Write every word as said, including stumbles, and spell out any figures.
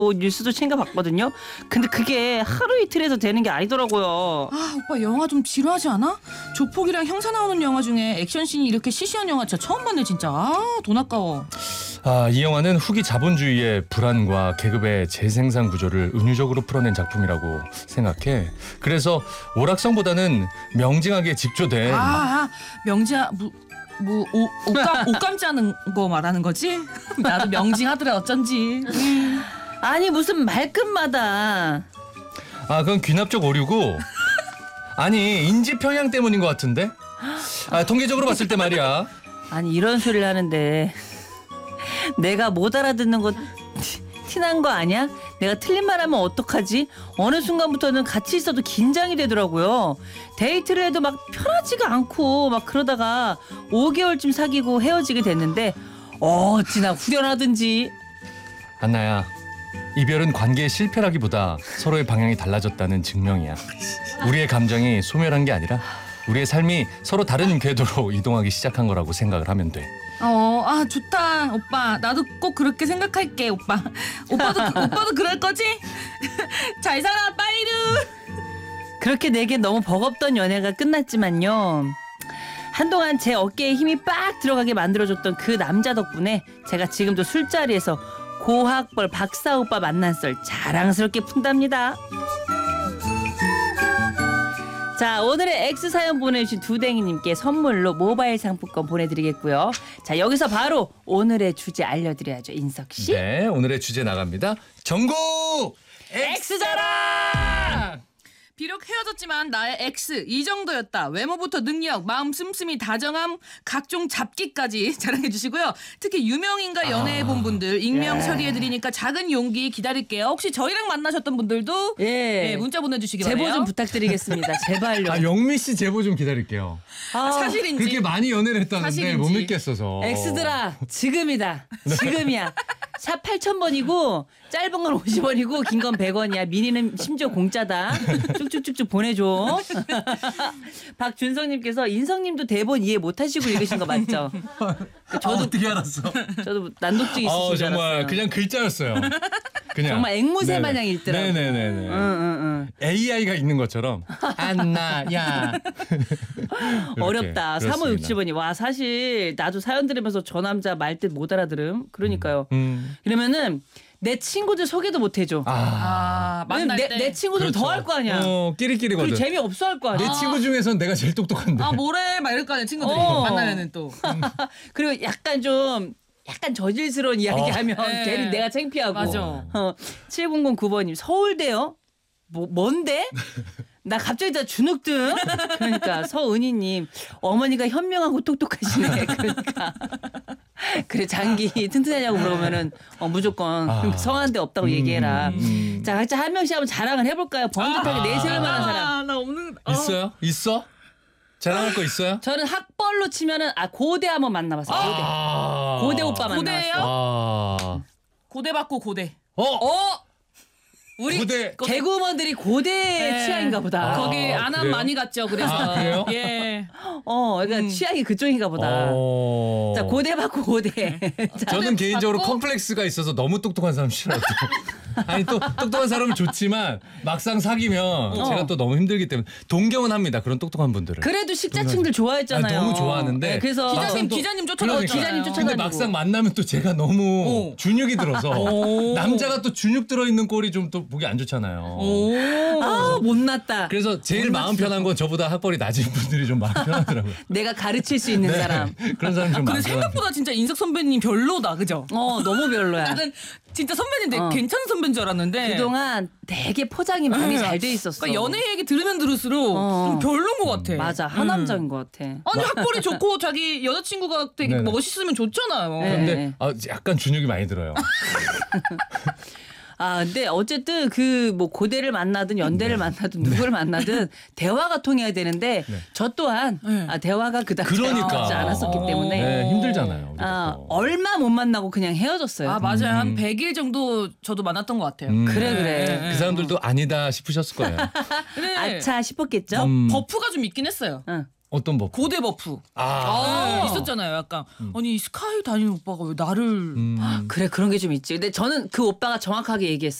뭐 뉴스도 챙겨봤거든요. 근데 그게 하루 이틀에서 되는 게 아니더라고요. 아 오빠 영화 좀 지루하지 않아? 조폭이랑 형사 나오는 영화 중에 액션씬이 이렇게 시시한 영화 진짜 처음 봤네 진짜. 아 돈 아까워. 아, 이 영화는 후기 자본주의의 불안과 계급의 재생산 구조를 은유적으로 풀어낸 작품이라고 생각해. 그래서 오락성보다는 명징하게 집조된 아, 아 명지야 뭐, 뭐 오, 옷감 옷감 짜는 거 말하는 거지? 나도 명징하더라 어쩐지. 음. 아니 무슨 말끝마다. 아, 그건 귀납적 오류고 아니 인지 편향 때문인 것 같은데. 아, 통계적으로 봤을 때 말이야. 아니 이런 소리를 하는데 내가 못 알아듣는 거 티난 거 아니야? 내가 틀린 말하면 어떡하지? 어느 순간부터는 같이 있어도 긴장이 되더라고요. 데이트를 해도 막 편하지가 않고 막 그러다가 오 개월쯤 사귀고 헤어지게 됐는데 어찌나 후련하든지. 안나야, 이별은 관계의 실패라기보다 서로의 방향이 달라졌다는 증명이야. 우리의 감정이 소멸한 게 아니라 우리의 삶이 서로 다른 궤도로 이동하기 시작한 거라고 생각을 하면 돼. 어, 아 좋다 오빠. 나도 꼭 그렇게 생각할게 오빠. 오빠도 오빠도 그럴 거지? 잘 살아 빠이루. 그렇게 내겐 너무 버겁던 연애가 끝났지만요. 한동안 제 어깨에 힘이 빡 들어가게 만들어줬던 그 남자 덕분에 제가 지금도 술자리에서 고학벌 박사 오빠 만난 썰 자랑스럽게 푼답니다. 자, 오늘의 X사연 보내주신 두댕이님께 선물로 모바일 상품권 보내드리겠고요. 자, 여기서 바로 오늘의 주제 알려드려야죠. 인석씨. 네, 오늘의 주제 나갑니다. 전국 X자랑! 비록 헤어졌지만 나의 X 이 정도였다. 외모부터 능력, 마음 씀씀이 다정함, 각종 잡기까지 자랑해 주시고요. 특히 유명인과 연애해본 아. 분들 익명 예. 처리해드리니까 작은 용기 기다릴게요. 혹시 저희랑 만나셨던 분들도 예. 예, 문자 보내주시기 제보 바래요. 좀 부탁드리겠습니다. 제발요. 아, 영미 씨 제보 좀 기다릴게요. 아, 사실인지 그렇게 많이 연애를 했다는데 사실인지. 못 믿겠어서. X들아 지금이다. 지금이야. 샵 팔천 번이고 짧은 건 오십 원이고 긴 건 백 원이야. 미니는 심지어 공짜다. 쭉쭉쭉쭉 보내줘. 박준성님께서 인성님도 대본 이해 못하시고 읽으신 거 맞죠? 저도 아, 어떻게 알았어? 저도 난독증 아, 있으신 줄 정말 알았어요. 그냥 글자였어요. 그냥 정말 앵무새 네네. 마냥 읽더라고. 네네네네. 응, 응, 응. 에이아이가 있는 것처럼 안나야. 어렵다. 삼오육칠 번이 와 사실 나도 사연 들으면서 저 남자 말 뜻 못 알아들음. 그러니까요. 음. 이러면은 내 친구들 소개도 못 해줘. 아, 아 만날 내, 때. 내 친구들 더 할 거 아니야. 어, 끼리끼리거든. 그리고 재미 없어 할 거 아니야. 내 친구 중에선 내가 제일 똑똑한데. 아 뭐래 막 이럴 거 아니야 친구들이 어. 만나면은 또. 그리고 약간 좀 약간 저질스러운 이야기하면 네. 괜히 내가 창피하고. 맞아. 어, 칠공공구 번님 서울대요? 뭐 뭔데? 나 갑자기 다 주눅등. 그러니까 서은희님 어머니가 현명하고 똑똑하시네. 그러니까 그래 장기 튼튼하냐고 물어보면은 어, 무조건 아. 성한 데 없다고 음, 얘기해라. 음. 자 각자 한 명씩 한번 자랑을 해볼까요? 번듯하게 내세울 만한 사람. 아, 나 없는. 어. 있어요? 있어? 자랑할 거 있어요? 저는 학벌로 치면은 아 고대 한번 만나봤어요. 고대. 아. 고대 오빠 고대예요? 만나봤어. 아. 고대 받고 고대. 어? 어? 우리 고대. 개그우먼들이 고대 네. 취향인가 보다. 아, 거기 안함 그래요? 많이 갔죠. 그래서 아, 그래요? 예. 어, 그러니까 음. 취향이 그쪽인가 보다. 어. 자, 고대 받고 고대. 자, 저는 개인적으로 받고? 컴플렉스가 있어서 너무 똑똑한 사람 싫어요. 아니 또 똑똑한 사람은 좋지만 막상 사귀면 제가 또 너무 힘들기 때문에 동경은 합니다. 그런 똑똑한 분들을. 그래도 식자층들 좋아했잖아요. 아, 너무 좋아하는데 네, 그래서 기자님, 막상 또- 기자님 쫓아가고 그러니까. 기자님 쫓아가고. 근데 막상 만나면 또 제가 너무 오. 준육이 들어서 오. 남자가 또 준육 들어 있는 꼴이 좀 또 보기 안 좋잖아요. 오. 아, 못났다. 그래서 제일 마음 편한 건 저보다 학벌이 낮은 분들이 좀 마음 편하더라고요. 내가 가르칠 수 있는 사람. 그런 사람 좀 근데 많아요. 생각보다 진짜 인석 선배님 별로다, 그죠? 어, 너무 별로야. 나는 진짜 선배인데 어. 괜찮은 선배인 줄 알았는데. 그동안 되게 포장이 많이 네. 잘 돼 있었어. 그러니까 연애 얘기 들으면 들을수록 어. 좀 별로인 것 같아. 맞아. 음. 하남자인 것 같아. 아니 학벌이 좋고 자기 여자친구가 되게 네네. 멋있으면 좋잖아요. 네. 근데 아, 약간 준육이 많이 들어요. 아, 근데 어쨌든 그 뭐 고대를 만나든 연대를 만나든 누구를 만나든 대화가 통해야 되는데 네. 저 또한 네. 아, 대화가 그다지 그러니까. 잘 않았었기 어. 때문에 네, 힘들잖아요. 우리가 아, 또. 얼마 못 만나고 그냥 헤어졌어요. 아 맞아요. 음. 한 백 일 정도 저도 만났던 것 같아요. 음. 그래 그래. 네. 그 사람들도 아니다 싶으셨을 거예요. 그래. 아차 싶었겠죠? 음. 버프가 좀 있긴 했어요. 응. 어떤 법? 고대 버프. 아. 네, 있었잖아요. 약간 아니 스카이 다니는 오빠가 왜 나를 음. 그래 그런 게 좀 있지. 근데 저는 그 오빠가 정확하게 얘기했어요.